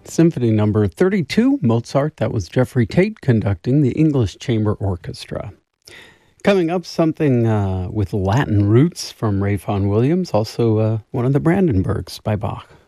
Symphony number 32, Mozart. That was Jeffrey Tate conducting the English Chamber Orchestra. Coming up, something with Latin roots from Ray Vaughan Williams, also one of the Brandenburgs by Bach.